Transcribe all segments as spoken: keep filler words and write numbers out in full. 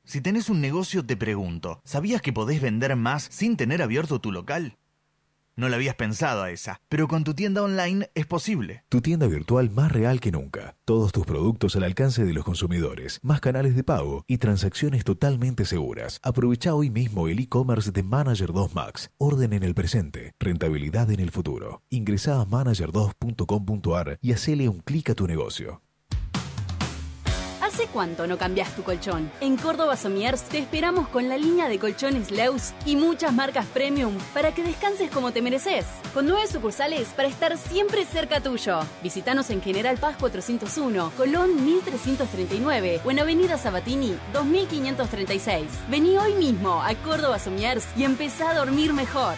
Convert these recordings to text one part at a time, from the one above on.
Si tenés un negocio, te pregunto, ¿sabías que podés vender más sin tener abierto tu local? No la habías pensado a esa, pero con tu tienda online es posible. Tu tienda virtual más real que nunca. Todos tus productos al alcance de los consumidores, más canales de pago y transacciones totalmente seguras. Aprovecha hoy mismo el e-commerce de Manager dos Max. Orden en el presente, rentabilidad en el futuro. Ingresá a manager dos punto com punto a r y hacele un clic a tu negocio. ¿Hace cuánto no cambias tu colchón? En Córdoba Somiers te esperamos con la línea de colchones Leus y muchas marcas premium para que descanses como te mereces. Con nueve sucursales para estar siempre cerca tuyo. Visítanos en General Paz cuatrocientos uno, Colón mil trescientos treinta y nueve o en Avenida Sabatini dos mil quinientos treinta y seis. Vení hoy mismo a Córdoba Somiers y empezá a dormir mejor.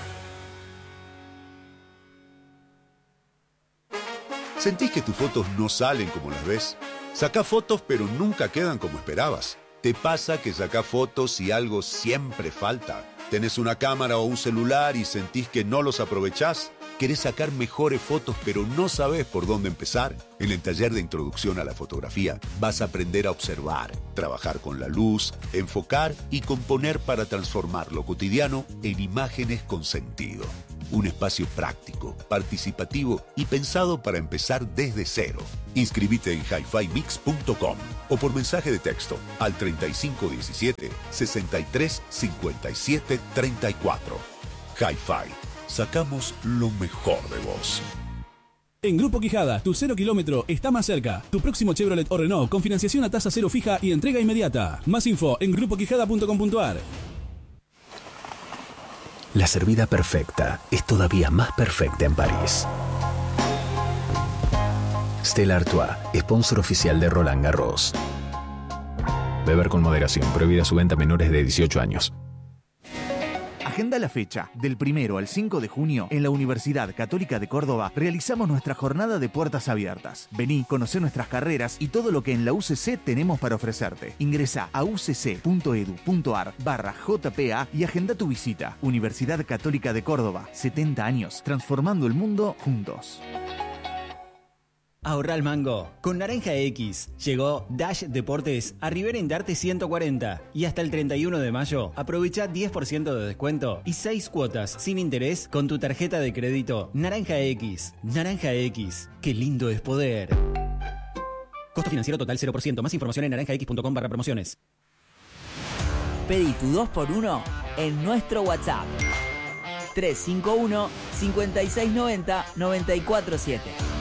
¿Sentís que tus fotos no salen como las ves? Sacá fotos pero nunca quedan como esperabas. ¿Te pasa que sacás fotos y algo siempre falta? ¿Tenés una cámara o un celular y sentís que no los aprovechás? ¿Querés sacar mejores fotos pero no sabés por dónde empezar? En el taller de introducción a la fotografía vas a aprender a observar, trabajar con la luz, enfocar y componer para transformar lo cotidiano en imágenes con sentido. Un espacio práctico, participativo y pensado para empezar desde cero. Inscribite en hi fi mix punto com o por mensaje de texto al treinta y cinco diecisiete, sesenta y tres cincuenta y siete treinta y cuatro. Hi-Fi. Sacamos lo mejor de vos. En Grupo Quijada, tu cero kilómetro está más cerca. Tu próximo Chevrolet o Renault con financiación a tasa cero fija y entrega inmediata. Más info en grupo quijada punto com punto a r. La servida perfecta es todavía más perfecta en París. Stella Artois, sponsor oficial de Roland Garros. Beber con moderación, prohibida su venta a menores de dieciocho años. Agenda la fecha. Del primero al cinco de junio, en la Universidad Católica de Córdoba, realizamos nuestra jornada de puertas abiertas. Vení, conocé nuestras carreras y todo lo que en la U C C tenemos para ofrecerte. Ingresá a ucc.edu.ar barra JPA y agenda tu visita. Universidad Católica de Córdoba, setenta años, transformando el mundo juntos. Ahorra al mango. Con Naranja X llegó Dash Deportes a Rivera Indarte ciento cuarenta y hasta el treinta y uno de mayo aprovecha diez por ciento de descuento y seis cuotas sin interés con tu tarjeta de crédito Naranja X. Naranja X, qué lindo es poder. Costo financiero total cero por ciento. Más información en naranja x punto com barra promociones. Pedí tu dos por uno en nuestro WhatsApp tres cinco uno, cinco seis nueve cero, nueve cuatro siete.